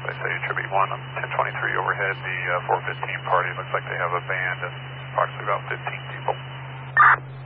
I say Tribute 1, 1023 overhead, the 415 party. Looks like they have a band and approximately about 15 people.